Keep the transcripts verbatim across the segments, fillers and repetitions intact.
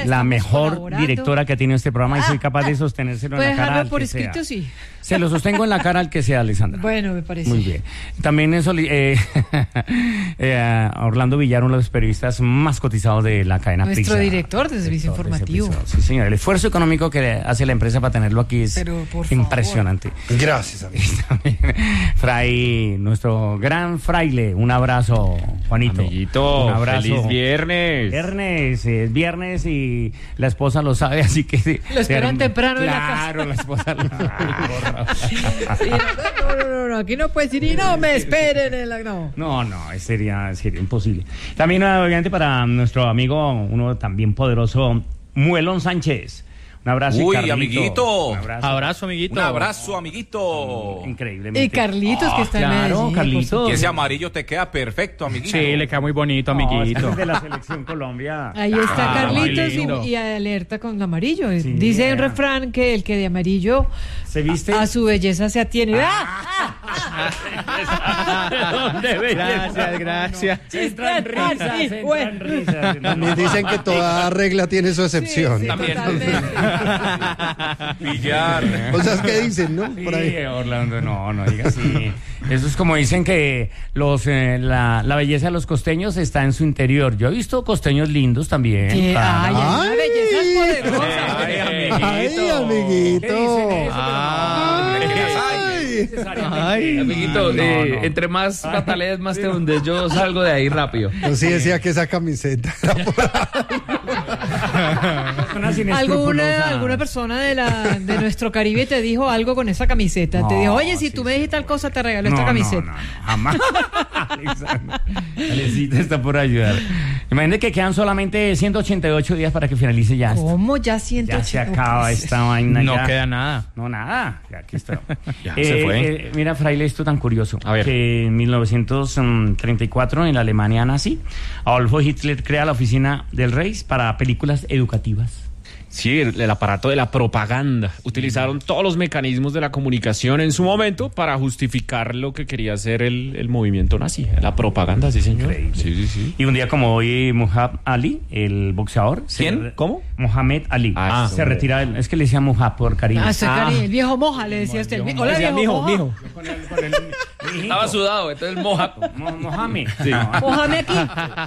la mejor directora que ha tenido este programa, ah, y soy capaz de sostenérselo en la cara al por que escrito, sea. Sí. Se lo sostengo en la cara al que sea, Alessandra. Bueno, me parece. Muy bien. También en soli- eh, eh, Orlando Villar, uno de los periodistas más cotizados de la cadena Nuestro Prisa. director de servicio informativo. Sí, señor. El esfuerzo económico que hace la empresa para tenerlo aquí es impresionante. Favor. Gracias, amigo. Fray, nuestro gran fraile, un abrazo, Juanito. Amiguito, un abrazo. Feliz viernes. Viernes, es viernes y la esposa lo sabe, así que... Lo esperan temprano claro, en la casa. Claro, la esposa lo sabe. No, no, no, no, aquí no puedes ir y no me esperen. En la, no, no, no, sería, sería imposible. También, obviamente, para nuestro amigo, uno también poderoso, Muelón Sánchez. Un abrazo. Uy, Carlito. amiguito. Un abrazo. Abrazo, amiguito. Un abrazo, amiguito. Increíblemente. Y Carlitos, que está claro, en Medellín. Carlitos. Y ese amarillo te queda perfecto, amiguito. Sí, le queda muy bonito, amiguito. No, es de la selección Colombia. Ahí está Ah, Carlitos muy y, y alerta con amarillo. Sí, Dice yeah. un refrán que el que de amarillo se viste a, a su belleza se atiene. ¿Dónde gracias, gracias. No, no. Entran risas, Sí, entran bueno. risas. También dicen que toda regla tiene su excepción. Sí, sí, También. Villar. Cosas que dicen, ¿no? Sí, Por ahí. Orlando, no, no diga así. Eso es como dicen que los eh, la, la belleza de los costeños está en su interior. Yo he visto costeños lindos también. Sí, claro. ay, Ay. una belleza poderosa. Ay, Ay, ¿Qué amiguito. dicen eso? Ah, Pero no, Ay. necesariamente. Ay, amiguito, No, eh, no. entre más patalees, más te hundes. Yo salgo de ahí rápido. Yo sí decía que esa camiseta era por Personas ¿Alguna, inescrupulosas. alguna persona de la de nuestro Caribe te dijo algo con esa camiseta. No, te dijo, oye, si sí, tú me sí. dijiste tal cosa, te regalo No, esta no, camiseta. No, no, jamás. Alexandra. Alecita está por ayudar. Imagínate que quedan solamente ciento ochenta y ocho días para que finalice ya esto. ¿Cómo? Ya siento. Ya se acaba esta vaina. no ya. queda nada. No, nada. Ya aquí está. Ya Eh, se fue. eh, mira, Fraile, esto tan curioso. A ver. Que en mil novecientos treinta y cuatro, en la Alemania nazi, Adolfo Hitler crea la oficina del Reich para películas educativas. Sí, el, el aparato de la propaganda. Utilizaron todos los mecanismos de la comunicación en su momento para justificar lo que quería hacer el, el movimiento nazi. La propaganda, sí, señor. Increíble. Sí, sí, sí. Y un día como hoy, Muhammad Ali, el boxeador. ¿Quién? se- ¿Cómo? Mohamed Ali. Ah, se hombre. retira. del- Es que le decía Muhammad por cariño. Ah, ese Ah. cariño, el viejo moja, le decía usted. Viejo Hola, Decía, viejo mijo, moja. mijo. Con el- con el- mijito. Estaba sudado, entonces moja. Mo- Mohamed. Sí. No, Mójame aquí.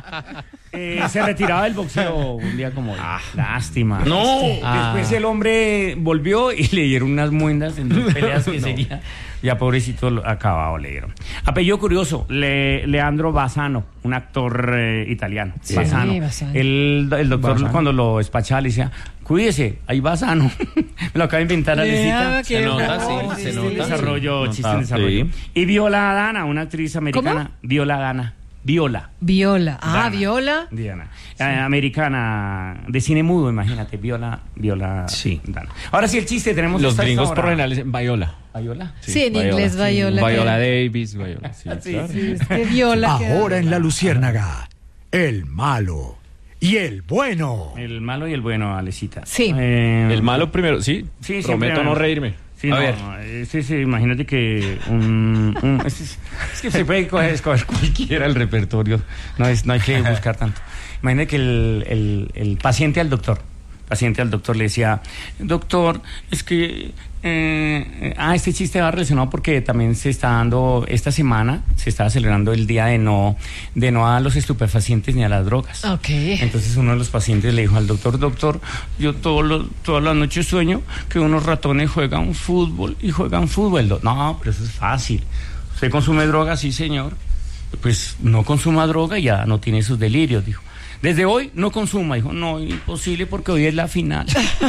eh, se retiraba del boxeo un día como hoy. Lástima. No. Después el hombre volvió y le dieron unas muendas en dos peleas que seguía. Ya pobrecito lo- acabado le dieron. Apellido curioso, Le- Leandro Bassano, un actor eh, italiano. Sí. Bassano. Sí, Bassano. El, el doctor Bassano. cuando lo despachaba le decía, cuídese, ahí Bassano. Me lo acaba de inventar la Vea, lecita. qué Se nota, bueno, sí, se sí, nota. sí. Desarrollo, Nota, chiste en desarrollo. sí. Y Viola Dana, una actriz americana. ¿Cómo? Viola Dana. Viola. Viola. Ah, Dana. Viola. Diana. Eh, americana, de cine mudo, imagínate. Viola, Viola Sí. Dana. Ahora sí, el chiste, tenemos Los esta gringos hora. por lo general dicen Viola. Viola. Sí, en inglés Viola. Viola que- Davis, Viola. Sí, Sí, claro. Sí, es que Viola. queda- Ahora en La Luciérnaga, el malo y el bueno. El malo y el bueno, Alecita. Sí. Eh, El malo primero, sí. Sí, Prometo siempre- no reírme. Sí, A no, ver. eh, sí, sí, imagínate que un, un- es, es- es que se puede coger, escoger cualquiera el repertorio, no es, no hay que buscar tanto. Imagínate que el, el, el paciente al doctor, paciente al doctor le decía, doctor, es que eh, eh, ah, este chiste va relacionado porque también se está dando esta semana, se está celebrando el día de no, de no a los estupefacientes ni a las drogas. Ok. Entonces uno de los pacientes le dijo al doctor, doctor, yo todo lo, todas las noches sueño que unos ratones juegan fútbol y juegan fútbol. Do- No, pero eso es fácil. ¿Usted consume droga? Sí, señor. Pues no consuma droga y ya no tiene sus delirios, dijo. Desde hoy no consuma, dijo. No, imposible porque hoy es la final.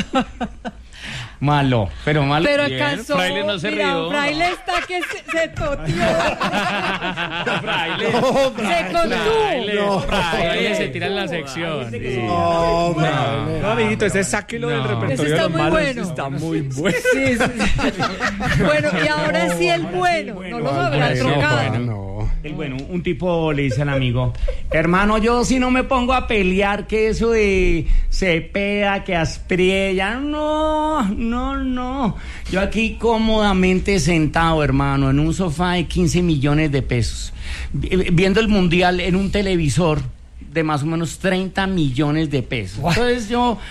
Malo, pero malo. Pero Bien. alcanzó. Fraile no se mira, rió. Fraile está que se, se toteó. Fraile. Se contuvo. No, Fraile se tira en la sección. No, Fraile. No, amiguito, ese sáquelo del Ese repertorio está de los muy malos. bueno. Está muy bueno. Sí, sí, sí. Bueno, y ahora sí el bueno. No lo habrá Bueno, trocado. no. El bueno, un tipo le dice al amigo, hermano, yo si no me pongo a pelear, que eso de Cepeda, que Aspriella, no, no, no. Yo aquí cómodamente sentado, hermano, en un sofá de quince millones de pesos, vi- viendo el mundial en un televisor de más o menos treinta millones de pesos. Entonces yo